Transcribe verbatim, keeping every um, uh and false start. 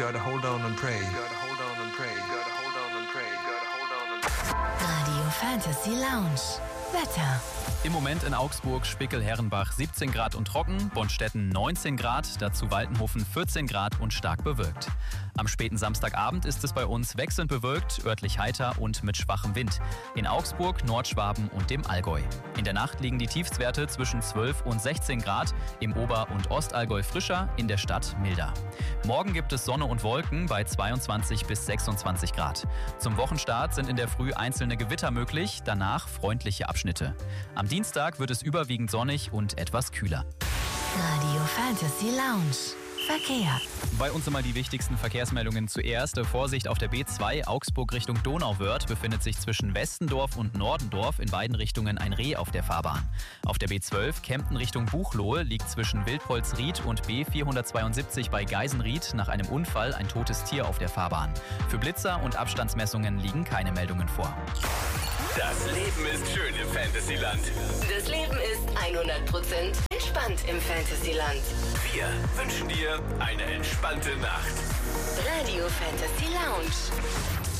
gotta hold on and pray. Gotta hold on and pray. Gotta hold on and pray. Gotta hold on and pray. Radio Fantasy Lounge. Wetter. Im Moment in Augsburg, Spickel-Herrenbach siebzehn Grad und trocken, Bonstetten neunzehn Grad, dazu Waltenhofen vierzehn Grad und stark bewölkt. Am späten Samstagabend ist es bei uns wechselnd bewölkt, örtlich heiter und mit schwachem Wind. In Augsburg, Nordschwaben und dem Allgäu. In der Nacht liegen die Tiefstwerte zwischen zwölf und sechzehn Grad, im Ober- und Ostallgäu frischer, in der Stadt milder. Morgen gibt es Sonne und Wolken bei zweiundzwanzig bis sechsundzwanzig Grad. Zum Wochenstart sind in der Früh einzelne Gewitter möglich, danach freundliche Abschnitte. Am Dienstag wird es überwiegend sonnig und etwas kühler. Radio Fantasy Lounge. Verkehr. Bei uns einmal die wichtigsten Verkehrsmeldungen zuerst. Vorsicht auf der B zwei Augsburg Richtung Donauwörth befindet sich zwischen Westendorf und Nordendorf in beiden Richtungen ein Reh auf der Fahrbahn. Auf der B zwölf Kempten Richtung Buchloe liegt zwischen Wildpolsried und B vierhundertzweiundsiebzig bei Geisenried nach einem Unfall ein totes Tier auf der Fahrbahn. Für Blitzer und Abstandsmessungen liegen keine Meldungen vor. Das Leben ist schön im Fantasyland. Das Leben ist hundert Prozent entspannt im Fantasyland. Wir wünschen dir eine entspannte Nacht. Radio Fantasy Lounge.